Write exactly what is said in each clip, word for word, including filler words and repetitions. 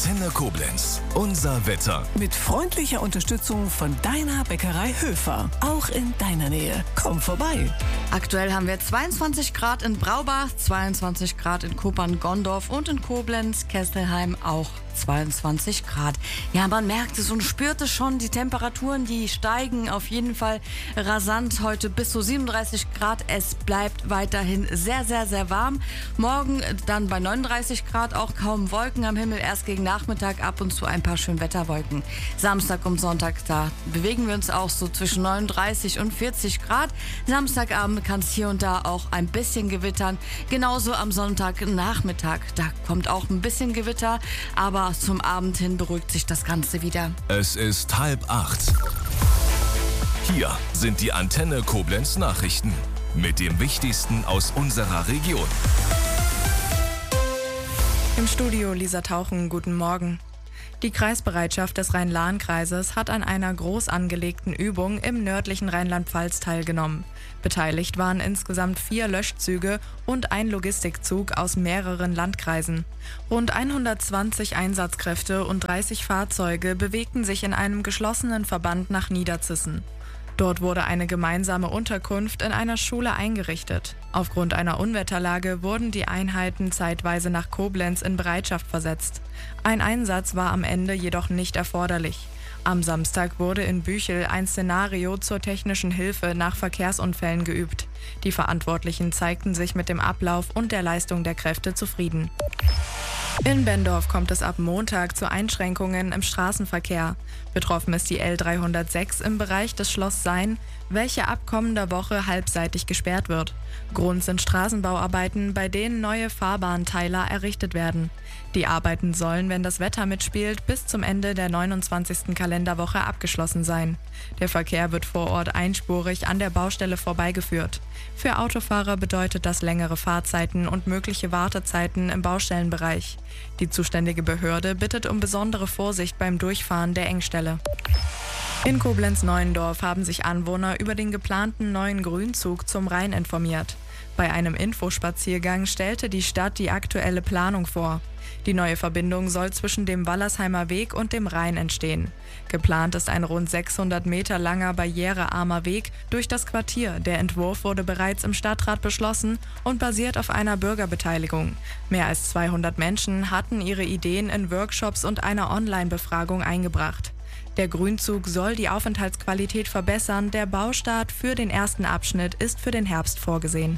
Antenne Koblenz. Unser Wetter. Mit freundlicher Unterstützung von deiner Bäckerei Höfer. Auch in deiner Nähe. Komm vorbei. Aktuell haben wir zweiundzwanzig Grad in Braubach, zweiundzwanzig Grad in Kuppern-Gondorf und in Koblenz, Kesselheim auch zweiundzwanzig Grad. Ja, man merkt es und spürt es schon, die Temperaturen, die steigen auf jeden Fall rasant heute bis zu siebenunddreißig Grad. Es bleibt weiterhin sehr, sehr, sehr warm. Morgen dann bei neununddreißig Grad, auch kaum Wolken am Himmel, erst gegen Nachmittag ab und zu ein paar Schönwetterwolken. Samstag und Sonntag, da bewegen wir uns auch so zwischen neununddreißig und vierzig Grad. Samstagabend kann es hier und da auch ein bisschen gewittern. Genauso am Sonntagnachmittag, da kommt auch ein bisschen Gewitter, aber zum Abend hin beruhigt sich das Ganze wieder. Es ist halb acht. Hier sind die Antenne Koblenz Nachrichten mit dem Wichtigsten aus unserer Region. Im Studio Lisa Tauchen, guten Morgen. Die Kreisbereitschaft des Rhein-Lahn-Kreises hat an einer groß angelegten Übung im nördlichen Rheinland-Pfalz teilgenommen. Beteiligt waren insgesamt vier Löschzüge und ein Logistikzug aus mehreren Landkreisen. Rund hundertzwanzig Einsatzkräfte und dreißig Fahrzeuge bewegten sich in einem geschlossenen Verband nach Niederzissen. Dort wurde eine gemeinsame Unterkunft in einer Schule eingerichtet. Aufgrund einer Unwetterlage wurden die Einheiten zeitweise nach Koblenz in Bereitschaft versetzt. Ein Einsatz war am Ende jedoch nicht erforderlich. Am Samstag wurde in Büchel ein Szenario zur technischen Hilfe nach Verkehrsunfällen geübt. Die Verantwortlichen zeigten sich mit dem Ablauf und der Leistung der Kräfte zufrieden. In Bendorf kommt es ab Montag zu Einschränkungen im Straßenverkehr. Betroffen ist die L dreihundertsechs im Bereich des Schloss Sayn, welche ab kommender Woche halbseitig gesperrt wird. Grund sind Straßenbauarbeiten, bei denen neue Fahrbahnteiler errichtet werden. Die Arbeiten sollen, wenn das Wetter mitspielt, bis zum Ende der neunundzwanzigsten Kalenderwoche abgeschlossen sein. Der Verkehr wird vor Ort einspurig an der Baustelle vorbeigeführt. Für Autofahrer bedeutet das längere Fahrzeiten und mögliche Wartezeiten im Baustellenbereich. Die zuständige Behörde bittet um besondere Vorsicht beim Durchfahren der Engstelle. In Koblenz-Neuendorf haben sich Anwohner über den geplanten neuen Grünzug zum Rhein informiert. Bei einem Infospaziergang stellte die Stadt die aktuelle Planung vor. Die neue Verbindung soll zwischen dem Wallersheimer Weg und dem Rhein entstehen. Geplant ist ein rund sechshundert Meter langer barrierearmer Weg durch das Quartier. Der Entwurf wurde bereits im Stadtrat beschlossen und basiert auf einer Bürgerbeteiligung. Mehr als zweihundert Menschen hatten ihre Ideen in Workshops und einer Online-Befragung eingebracht. Der Grünzug soll die Aufenthaltsqualität verbessern. Der Baustart für den ersten Abschnitt ist für den Herbst vorgesehen.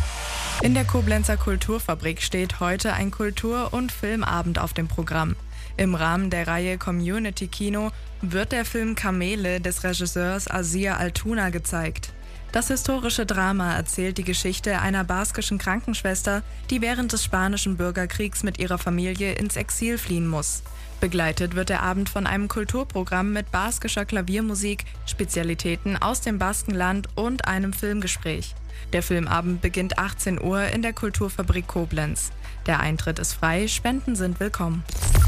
In der Koblenzer Kulturfabrik steht heute ein Kultur- und Filmabend auf dem Programm. Im Rahmen der Reihe Community Kino wird der Film Kamele des Regisseurs Asir Altuna gezeigt. Das historische Drama erzählt die Geschichte einer baskischen Krankenschwester, die während des Spanischen Bürgerkriegs mit ihrer Familie ins Exil fliehen muss. Begleitet wird der Abend von einem Kulturprogramm mit baskischer Klaviermusik, Spezialitäten aus dem Baskenland und einem Filmgespräch. Der Filmabend beginnt achtzehn Uhr in der Kulturfabrik Koblenz. Der Eintritt ist frei, Spenden sind willkommen.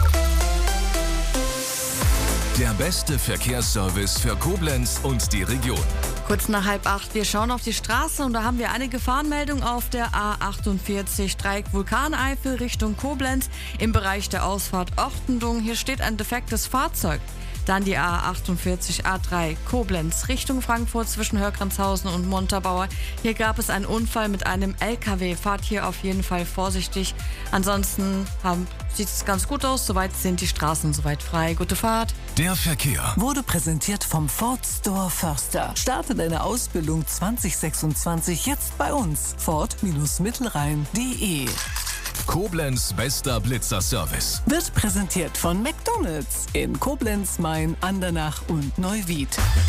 Der beste Verkehrsservice für Koblenz und die Region. Kurz nach halb acht, wir schauen auf die Straße und da haben wir eine Gefahrenmeldung auf der A achtundvierzig Dreieck Vulkaneifel Richtung Koblenz im Bereich der Ausfahrt Ochtendung. Hier steht ein defektes Fahrzeug. Dann die A achtundvierzig A drei Koblenz Richtung Frankfurt zwischen Hörgrenzhausen und Montabaur. Hier gab es einen Unfall mit einem L K W. Fahrt hier auf jeden Fall vorsichtig. Ansonsten haben, sieht es ganz gut aus. Soweit sind die Straßen soweit frei. Gute Fahrt. Der Verkehr Wurde präsentiert vom Ford Store Förster. Starte deine Ausbildung zwanzig sechsundzwanzig jetzt bei uns. Ford Mittelrhein punkt de. Koblenz bester Blitzerservice. Wird präsentiert von McDonald's in Koblenz, Main, Andernach und Neuwied.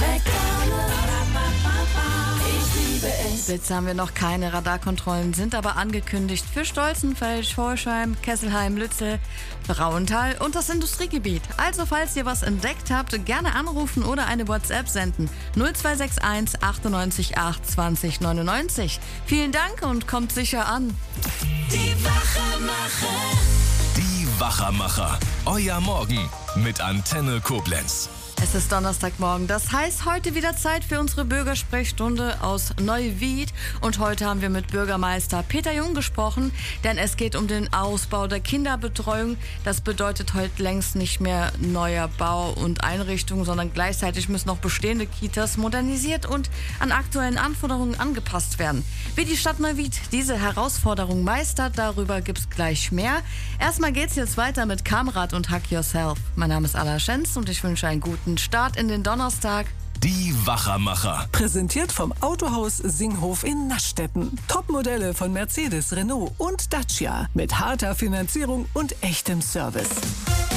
Jetzt haben wir noch keine Radarkontrollen, sind aber angekündigt für Stolzenfeld, Schorschheim, Kesselheim, Lützel, Frauenthal und das Industriegebiet. Also falls ihr was entdeckt habt, gerne anrufen oder eine WhatsApp senden. null zwei sechs eins achtundneunzig acht zwanzig neunundneunzig. Vielen Dank und kommt sicher an. Die Wachermacher. Die Wachermacher. Euer Morgen mit Antenne Koblenz. Es Es ist Donnerstagmorgen, das heißt heute wieder Zeit für unsere Bürgersprechstunde aus Neuwied. Und heute haben wir mit Bürgermeister Peter Jung gesprochen, denn es geht um den Ausbau der Kinderbetreuung. Das bedeutet heute längst nicht mehr neuer Bau und Einrichtung, sondern gleichzeitig müssen auch bestehende Kitas modernisiert und an aktuellen Anforderungen angepasst werden. Wie die Stadt Neuwied diese Herausforderung meistert, darüber gibt's gleich mehr. Erstmal geht's jetzt weiter mit Kamrat und Hack Yourself. Mein Name ist Alla Schenz und ich wünsche einen guten Start in den Donnerstag. Die Wachermacher. Präsentiert vom Autohaus Singhof in Naschstetten. Topmodelle von Mercedes, Renault und Dacia. Mit harter Finanzierung und echtem Service.